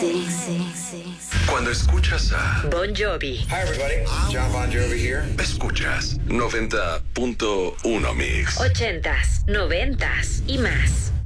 Cuando escuchas a Bon Jovi. Hi everybody, John Bon Jovi here. escuchas 90.1 Mix. 80s, 90s y más.